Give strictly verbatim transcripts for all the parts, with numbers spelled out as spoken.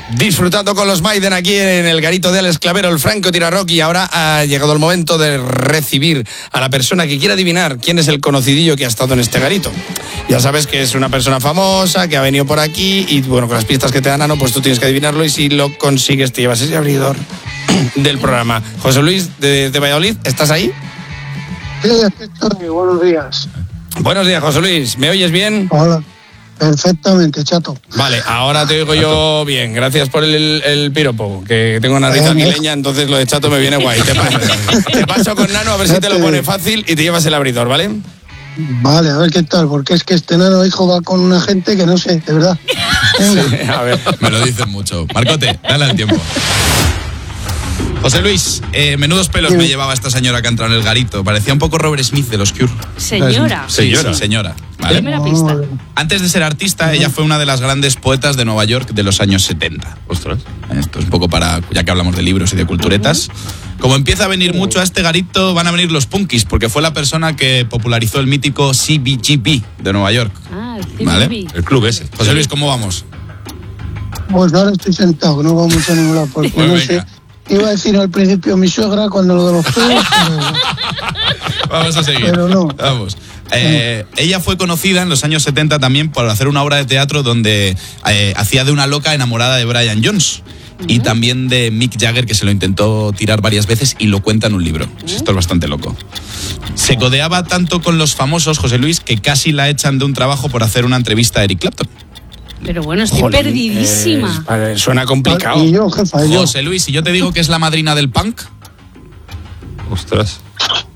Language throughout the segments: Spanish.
Disfrutando con los Maiden aquí en el garito del Esclavero, el Franco Tirarrock, y ahora ha llegado el momento de recibir a la persona que quiera adivinar quién es el conocidillo que ha estado en este garito. Ya sabes que es una persona famosa, que ha venido por aquí y bueno, con las pistas que te dan, Ano, pues tú tienes que adivinarlo y si lo consigues te llevas ese abridor del programa. José Luis de, de Valladolid, ¿estás ahí? Sí, aquí estoy. Buenos días. Buenos días, José Luis. ¿Me oyes bien? Hola. Perfectamente, chato. Vale, ahora te oigo yo bien. Gracias por el, el piropo, que tengo una risa aguileña, entonces lo de chato me viene guay. Te, te paso con Nano a ver si te lo pone fácil y te llevas el abridor, ¿vale? Vale, a ver qué tal, porque es que este Nano hijo va con una gente que no sé, de verdad. Venga. Sí, a ver. Me lo dicen mucho. Marcote, dale al tiempo. José Luis, eh, menudos pelos me llevaba esta señora que ha entrado en el garito. Parecía un poco Robert Smith de los Cure. Señora. Sí, señora. señora. ¿Vale? Primera pista. Antes de ser artista, ella fue una de las grandes poetas de Nueva York de los años setenta. Ostras. Esto es un poco para, ya que hablamos de libros y de culturetas. Como empieza a venir mucho a este garito, van a venir los Punkies, porque fue la persona que popularizó el mítico C B G B de Nueva York. Ah, el C B G B. ¿Vale? El club ese. José Luis, ¿cómo vamos? Pues ahora estoy sentado, no vamos a ningún lado, porque Pues no venga. sé. Iba a decir al principio mi suegra cuando lo de los pelos, pero, Vamos a seguir. pero no. Vamos. Eh, ella fue conocida en los años setenta también por hacer una obra de teatro donde eh, hacía de una loca enamorada de Brian Jones y también de Mick Jagger, que se lo intentó tirar varias veces y lo cuenta en un libro. Pues esto es bastante loco. Se codeaba tanto con los famosos, José Luis, que casi la echan de un trabajo por hacer una entrevista a Eric Clapton. Pero bueno, estoy Jolín, perdidísima. eh, suena complicado. Y yo, jefa, y yo. José Luis, si yo te digo que es la madrina del punk, Ostras.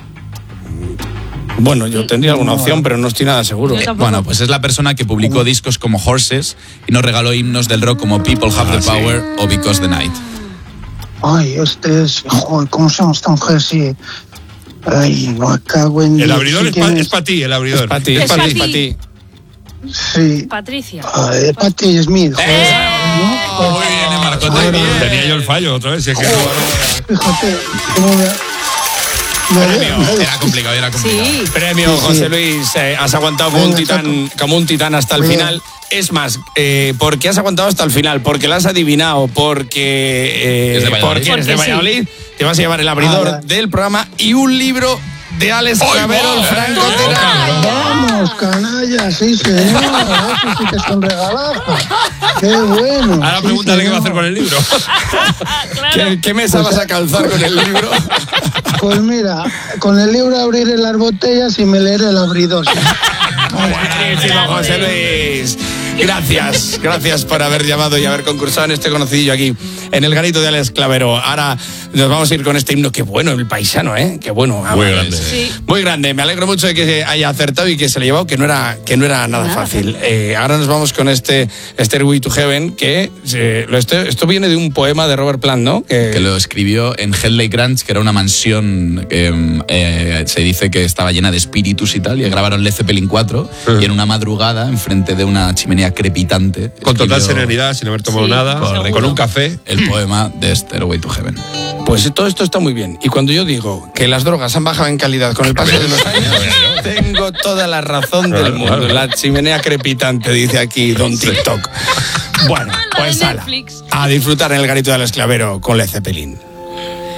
Bueno, yo tendría alguna opción, pero no estoy nada seguro. Yo tampoco. bueno, pues es la persona que publicó discos como Horses y nos regaló himnos del rock como People Have the Power o Because the Night. Ay, este es. Joder, ¿cómo se llama esta mujer? Sí. Ay, no cago en. El Dios, abridor ¿sí es quién para es pa ti, el abridor. Es para ti, Es es para pa' ti, es para ti. ti. Sí. Patricia. Ay, Patti Smith. Joder, ¿no? Muy bien, eh, Marcote, Joder, bien. Tenía yo el fallo otra vez. Si es que no, Fíjate, cómo me. me- Premio. me- Era complicado, era complicado. Sí. Premio, Sí, sí. José Luis, eh, has aguantado como un Venga, titán, como un titán hasta el Venga. final. Es más, eh, ¿por qué has aguantado hasta el final? Porque lo has adivinado, porque, eh, Es de Valladolid. porque eres de Porque sí. Valladolid. Te vas a llevar el abridor Ah, ya. del programa y un libro de Alex Clavero, el Franco Tirarrock. Vamos, canalla, sí, señor. Eso sí que son regalazos. Qué bueno. ahora sí, pregúntale qué va a hacer señor. con el libro. ¿Qué, qué mesa vas a calzar con el libro? Pues mira, con el libro abriré las botellas y me leeré el abridor. Buenísimo, José Luis. Gracias, gracias por haber llamado y haber concursado en este conocidillo aquí, en el garito de Alex Clavero. Ahora nos vamos a ir con este himno. Qué bueno, el paisano, ¿eh? Qué bueno. Muy grande. Sí. Muy grande. Me alegro mucho de que haya acertado y que se le llevado, que no era, que no era nada, Nada fácil. Eh, ahora nos vamos con este Stairway to Heaven, que eh, lo esto, esto viene de un poema de Robert Plant, ¿no? Que, Que lo escribió en Headley Ranch, que era una mansión que eh, se dice que estaba llena de espíritus y tal, y grabaron Led Zeppelin cuatro, Uh-huh. y en una madrugada, enfrente de una chimenea crepitante, Con total escribió serenidad, sin haber tomado Sí, nada, correcto. con un café. el poema de Stairway to Heaven. Pues todo esto está muy bien. Y cuando yo digo que las drogas han bajado en calidad con el paso de los años, tengo toda la razón del Claro, mundo. claro. La chimenea crepitante, dice aquí Don TikTok. Bueno, La de pues ala, Netflix. a disfrutar en el garito del Esclavero con Led Zeppelin.